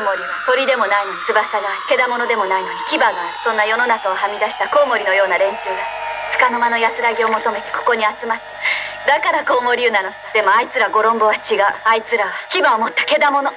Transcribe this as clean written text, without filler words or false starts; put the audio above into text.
ウモリは鳥でもないのに翼があり、獣でもないのに牙がある。そんな世の中をはみ出したコウモリのような連中が束の間の安らぎを求めてここに集まって、だからコウモリ湯なのさ。でもあいつらゴロンボは違う。あいつらは牙を持った獣。